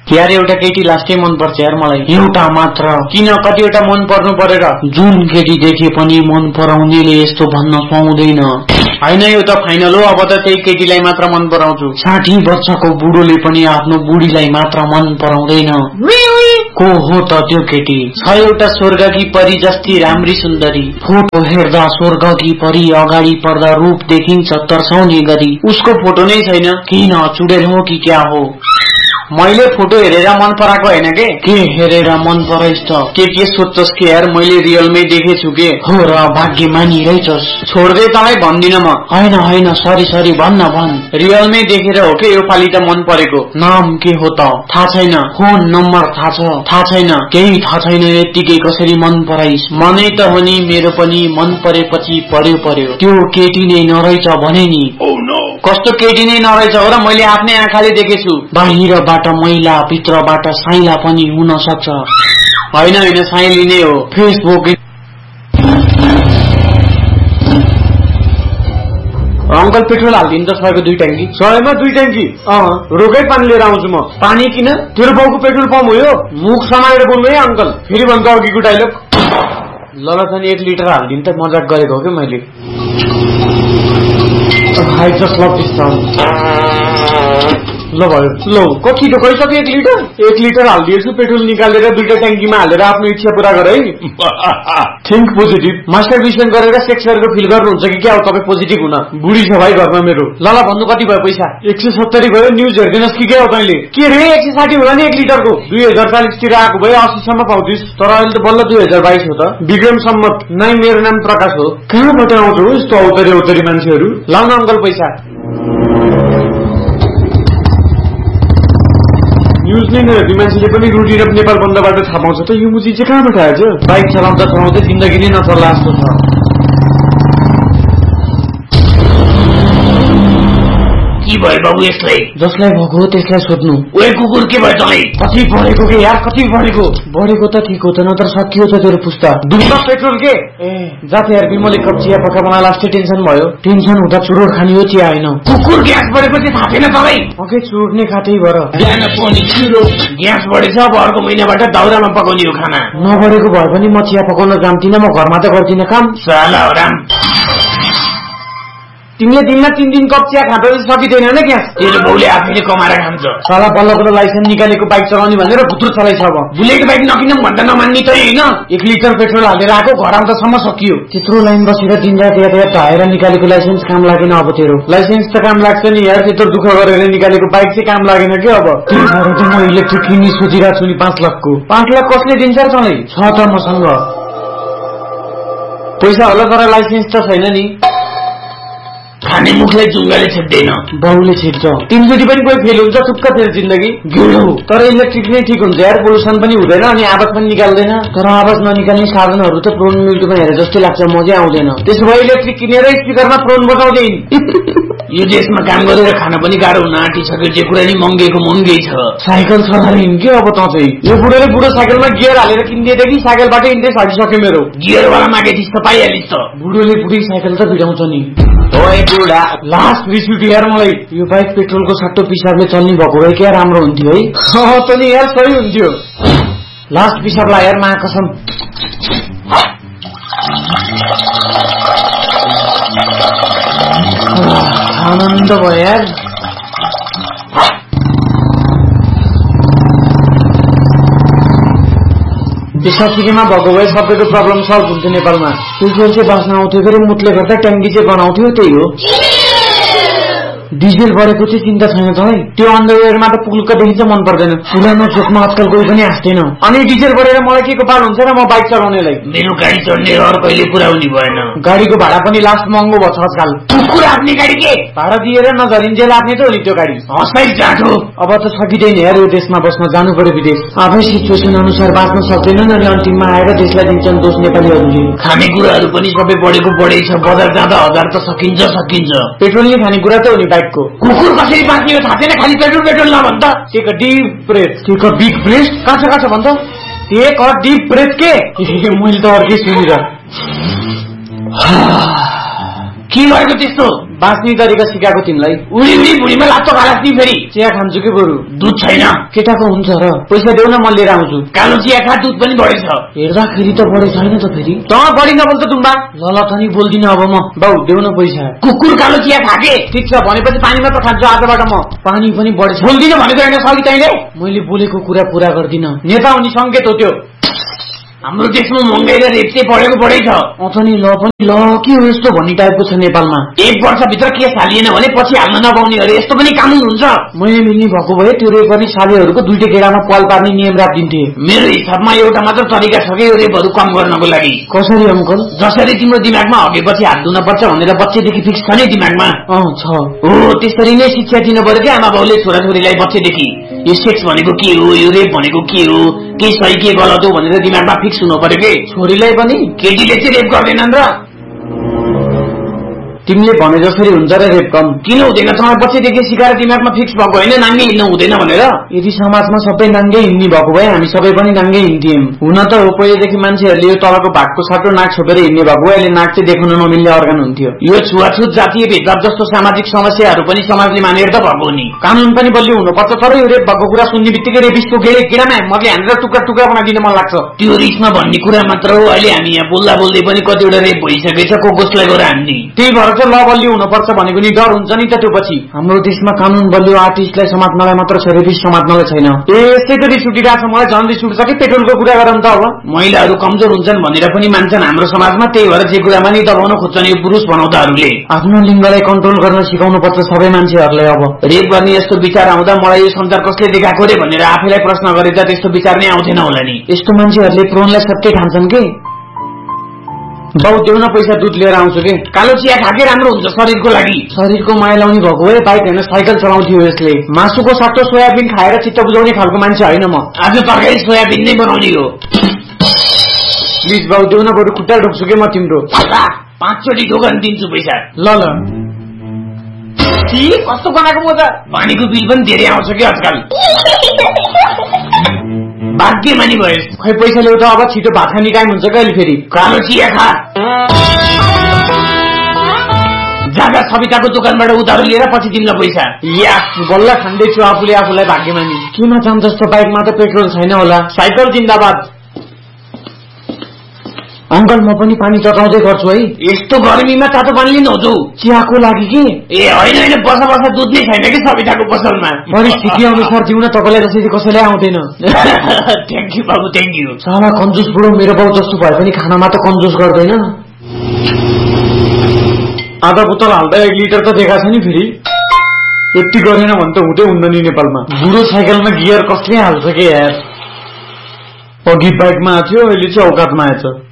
यार एउटा केटी लास्टै मन पर्छ यार मलाई, एउटा मात्र किन, कतिवटा मन पर्नु परेर। जुन केटी देखे पनि मन पराउनेले यस्तो भन्न पाउँदैन। हैन यो त फाइनल हो, अब त त्यही केटीलाई मात्र मन पराउँछु। 60 वर्षको बुढोले पनि आफ्नो बुढीलाई मात्र मन पराउँदैन। को हो त त्यो केटी? छ एउटा स्वर्गकी परी जस्ती राम्री सुन्दरी, फोटो हेर्दा स्वर्गकी परी अगाडि पर्दा रूप देखिन्छ तर्साउने गरी। उसको फोटो नै छैन, किन चुडेल हो कि क्या हो? मैले फोटो हेरेर मन पराएको हैन के हेरेर मन पराइस् त? के सोध्छस् के यार, मैले रियलमै देखेछु के हो र भाग्यमानी रहेछस्। छोड्दै तँलाई भन्दिन म। हैन सरी भन्न। रियलमै देखेर हो के यो पालि त मन परेको। नाम के हो त? थाहा छैन। फोन नम्बर थाहा छ? थाहा छैन। केही थाहा छैन, यतिकै कसरी मन पराइस्? मनै त हो नि, मेरो पनि मन परेपछि पर्यो। त्यो केटी नै नरहेछ भने नि। कस्तो केटी नै नरहेछ हो र? मैले आफ्नै आँखाले देखेछु। बाहिरबाट मैला भित्रबाट साइला पनि हुन सक्छ। हैन साइली नै हो। फेसबुक अंकल पेट्रोल हालिदिनु त 100 को 2 ट्याङ्की। 100 मा 2 ट्याङ्की? रोकै पानी लिएर आउँछु म। पानी किन? तेरो बाउको पेट्रोल पम्प हो यो, मुख समाएर बोल्नु है अंकल। फेरि भन्दा अघिको डायलग। ल त नि 1 लिटर हालिदिनु त, मजाक गरेको हो के मैले। I just love this song. ल भयो, ल कति त गइसक्यो 1 लिटर। 1 लिटर हालिदिएछु, पेट्रोल निकालेर 2टा ट्याङ्कीमा हालेर आफ्नो इच्छा पूरा गर है। Think positive. मास्टर विजन गरेर सेक्स गरेको फिल गर्नुहुन्छ कि क्या हो तपाईँ पोजिटिभ हुन? बुढी छ भाइ घरमा मेरो। ल भन्नु कति भयो पैसा? 170 भयो। न्युज हेर्दिनस् कि क्या हो तैँले? के रे 160 होला नि 1 लिटरको? 2040 तिर आएको भए 80 सम्म पाउँदिस्, तर अहिले त बल्ल 2022 हो त। विक्रम सम्मत नै। मेरो नाम प्रकाश हो। कहाँबाट आउँछ हो यस्तो औतरी मान्छेहरू? लाउन अंकल पैसा। न्युज नै नहेर्ने मान्छेले पनि रुटी र नेपाल बन्दबाट थाहा पाउँछ त। यो मुजी चाहिँ कहाँबाट आएछ? बाइक चलाउँदै जिन्दगी नै नचल्ला जस्तो छ। के भयो बाबु यसलाई? जसलाई भएको हो त्यसलाई सोध्नु। ओए कुकुर के भयो तँलाई? कति बढेको के यार, कति बढेको त ठिक हो त, नत्र सकियो त तेरो पुस्ता। दुध पेट्रोल के? जाते यार विमलले कप चिया पका मलाई लास्टै टेन्सन भयो। टेन्सन हुँदा चुरोट खाने हो चिया होइन। कुकुर ग्यास बढेपछि थाहा छैन तँलाई? ओके चुरोट नै खातै भएर बिहान पनि चुरोट। ग्यास बढेछ, अब अर्को महिनाबाट दाउरामा पकाउने हो खाना। नबढेको भए पनि म चिया पकाउन जान्दिन, म घरमा त गर्दिन काम। साला हो राम, तिमीले दिनमा 3 दिन कप चिया खाँदा सकिँदैन न ग्यास? तेरो बाउले आफैले कमाएर खान्छ। साला बल्ल लाइसेन्स निकालेको बाइक चलाउने भनेर भुत्रो चलाइछ। अब बुलेट बाइक नकिनौँ भन्दा नमान्ने त होइन। 1 लिटर पेट्रोल हालेर आएको, घर आउँदासम्म सकियो। त्यत्रो लाइन बसेर दिनरात यातायात धाएर निकालेको लाइसेन्स काम लागेन। अब तेरो लाइसेन्स त काम लाग्छ नि यार, त्यत्रो दुःख गरेर निकालेको बाइक चाहिँ काम लागेन के? अब त्यही भएर म इलेक्ट्रिक किन्ने सोचिरहेको छु नि 5 लाखको। 5 लाख कसले दिन्छ र तँलाई? छ त मसँग पैसा होला, तर लाइसेन्स त छैन नि। खाने मुखलाई जुङ्गाले छेड्दैन, बाउले छेड्छ। 3 चोटि पनि कोही फेल हुन्छ, चुक्क फेरि जिन्दगी गिलो। तर इलेक्ट्रिक नै ठिक हुन्छ यार, पोल्युसन पनि हुँदैन अनि आवाज पनि निकाल्दैन। तर आवाज ननिकाल्ने साधनहरू त प्रोन मिल्टुमा हेरे जस्तै लाग्छ, मजै आउँदैन। त्यसो भए इलेक्ट्रिक किनेर स्पिकरमा प्रोन बजाउँदै यो देशमा काम गरेर खान पनि गाह्रो हुन आँटिसक्यो। जे कुरा नि महँगै छ। साइकल चलाएर हिँड्यो अब त चाहिँ। यो बुढोले बुढो साइकलमा गियर हालेर किनिदिए कि साइकलबाटै इन्ट्रेस्ट हालिसक्यो मेरो। गियरवाला मागेथिस् त पाइहालिस् त। बुढोले बुढी साइकल त भिडाउँछ नि। ओए बुढा, लास्ट रिस उठ्यो यार मलाई। यो बाइक पेट्रोलको सट्टो पिसाबले चल्ने भएको भए क्या राम्रो हुन्थ्यो है। त नि यार सही हुन्थ्यो। लास्ट पिसाब ला यार, महाकसम। आनन्द भयो यार। पेसाबमा भएको भए सबैको प्रब्लम सल्भ हुन्थ्यो नेपालमा। पेट्रोल चाहिँ बाँच्न आउँथ्यो, फेरि मुटले गर्दा ट्याङ्की चाहिँ बनाउँथ्यो। त्यही हो। डिजेल बढेको चाहिँ चिन्ता छैन तँलाई? त्यो अन्डरवेयरमा त पुल्कदेखि चाहिँ मन पर्दैन। पुरानो चोकमा आजकल कोही पनि हाँस्दैन। अनि डिजेल बढेर मलाई के को पाल हुन्छ र म बाइक चलाउनेलाई? मेरो गाडी चढ्ने रहर कहिले पुरा हुने भएन। गाडीको भाडा पनि लास्ट महँगो भयो आजकल। कुकुर आफ्नै गाडी के भाडा दिएर नझरिन्जेल आफ्नै त हो नि त्यो गाडी। हँसै जाँठो। अब त सकिँदैन यार यो देशमा बस्न, जानु पर्यो विदेश। आफै सिचुएसन अनुसार बाँच्न सक्दैनन् अनि अन्तिममा आएर देशलाई दिन्छन् दोष नेपालीहरूले। खानेकुराहरू पनि सबै बढेको बढै छ। बजार जाँदा 1000 त सकिन्छ। पेट्रोलले खानेकुरा त हो नि बाइकको। कुकुर कसरी बाँच्ने हो थाहा छैन, खालि पेट्रोल नभन् त। Take a deep breath. Take a big breath. कहाँ छ भन्छ? टेक अ डीप ब्रेथ के? मैले त अर्कै सुनिर। के भएको त्यस्तो? बाँच्ने तरिका सिकाएको तिमीलाई। उडी उडी बुढीमा लात्तो खालास नि फेरि। चिया खान्छु कि बरु। दुध छैन। केटाको हुन्छ र पैसा देऊ न म लिएर आउँछु। कालो चिया खा दुध पनि बढेछ। हेर्दाखेरि त बढी छैन त फेरि। त बढी नबोल त तुम्बा। ल त नि बोल्दिन अब म। बाउ देऊ न पैसा। कुकुर कालो चिया खाके। ठिक छ भनेपछि पानी मात्र खान्छु आजबाट म। पानी पनि बढेछ। बोल्दिन भनेको हैन सकी तैले। मैले बोलेको कुरा पूरा गर्दिन। नेता हुने संकेत हो त्यो। हाम्रो देशमा महँगाई र रेप चाहिँ बढेको बढै छ। अथनि ल पनि ल के हो यस्तो भन्ने टाइपको छ नेपालमा। 1 वर्षभित्र केस हालिएन भने पछि हाल्न नपाउने अरे यस्तो पनि कानून हुन्छ। मैले मिल्ने भएको भए त्यो रेप गर्ने सालेहरूको दुईटै केटामा पाल पार्ने नियम राखिदिन्थे। मेरो हिसाबमा एउटा मात्र तरिका छ कि यो रेपहरू कम गर्नको लागि। कसरी अंकल? जसरी तिम्रो दिमागमा हगेपछि हात धुन पर्छ भनेर बच्चेदेखि फिक्स छ नि दिमागमा। छ। हो त्यसरी नै शिक्षा दिनु पर्यो कि आमा बाउले छोराछोरीलाई बच्चेदेखि। यो सेक्स भनेको के हो, यो रेप भनेको के हो, के सही के गलत हो भनेर दिमागमा फिक्स हुनु पर्यो कि। छोरीलाई पनि केटीले चाहिँ रेप गर्दैनन् र। तिमीले भने जसरी हुन्छ र रेप कम किन हुँदैन? तपाईँ बच्चेदेखि सिकाएर दिमागमा फिक्स भएको होइन नाङ्गे हिँड्नु हुँदैन भनेर। यदि समाजमा सबै नाङ्गे हिँड्ने भएको भए हामी सबै पनि नाङ्गे हिँड्थ्यौं। हुन त हो पहिलेदेखि मान्छेहरूले यो तलको भागको साटो नाक छोपेर हिँड्ने भएको भए अहिले नाक चाहिँ देख्न नमिल्ने अर्गन हुन्थ्यो। यो छुवाछुत जातीय भेदभाव जस्तो सामाजिक समस्याहरू पनि समाजले मानेर त भएको नि। कानून पनि बलियो हुनुपर्छ। तर यो रेप भएको कुरा सुन्ने बित्तिकै रेपिस्टको गेडामा मले हानेर टुक्रा टुक्रा बनाइदिन मन लाग्छ। त्यो रिसमा भन्ने कुरा मात्र हो। अहिले हामी यहाँ बोल्दा बोल्दै पनि कतिवटा रेप भइसकेछ कसलाई गएर हान्ने। त्यही भएर चाहिँ ल बलियो हुनुपर्छ भनेको नि डर हुन्छ नि त त्यो पछि। हाम्रो देशमा कानून बलियो आर्टिस्टलाई समात्नलाई मात्र छ, रेपिस्ट समात्नलाई छैन। यसै त रिस उठिरहेको छ मलाई। झन् रिस उठ्छ कि पेट्रोलको कुरा गरौँ त अब। महिलाहरू कमजोर हुन्छन् भनेर पनि मान्छन् हाम्रो समाजमा। त्यही भएर जे कुरामा नि दबाउन खोज्छन् यो पुरुष बनाउँदाहरूले। आफ्नो लिङ्गलाई कन्ट्रोल गर्न सिकाउनु पर्छ सबै मान्छेहरूलाई। अब रेप गर्ने यस्तो विचार आउँदा मलाई यो संसार कसले देखाएको रे भनेर आफैलाई प्रश्न गरेर त्यस्तो विचार नै आउँथेन होला नि। यस्तो मान्छेहरूले प्रोनलाई सट्टै ठान्छन् कि। बाउ देऊ न पैसा दुध लिएर आउँछु कि। कालो चिया खाके राम्रो हुन्छ शरीरको लागि। शरीरको माया लाउने भएको भए बाइक होइन साइकल चलाउँथ्यो यसले। मासुको साटो सोयाबिन खाएर चित्त बुझाउने खालको मान्छे होइन म। आज तरकारी सोयाबिन नै बनाउने हो। प्लिज बाउ देऊ न बरु खुट्टा ढोक्छु कि म तिम्रो। 5 चोटि ढोकन दिन्छु पैसा। ल ल। कस्तो बनाएको म त। पानीको बिल पनि धेरै आउँछ कि आजकल। भाग्यमानी भयो। खै पैसा ल्याउ त अब छिटो भात खाने टाइम हुन्छ कहिले फेरि। कालो चिया खा। जाँदा सविताको दोकानबाट उधारो लिएर पछि दिन्न पैसा। या बल्ल खाँदैछु आफूले आफूलाई भाग्यमानी। केमा चाहन्छ जस्तो बाइकमा त पेट्रोल छैन होला। साइकल जिन्दाबाद। अंकल म पनि पानी तताउँदै गर्छु है। यस्तो गर्मीमा तातो पानी लिनु हो चियाको लागि कि। ए होइन होइन बसा बसा दुध नै छैन कि सविताको पसलमा। परिस्थिति अनुसार जिउन तपाईलाई जसरी कसैलाई आउँदैन। थ्याङ्क यू बाबु थ्याङ्क यू। साला कन्जुस बुढो मेरो बाउ जस्तो भए पनि खानामा त कन्जुस गर्दैन। आधा बोतल हाल्दा 1 लिटर त देखा छ नि फेरि। यति गरेन भने त हुँदै हुँदैन नि नेपालमा। बुढो साइकलमा गियर कसले हाल्छ के यार। अघि बाइकमा आथ्यो अहिले चाहिँ औकातमा आएछ।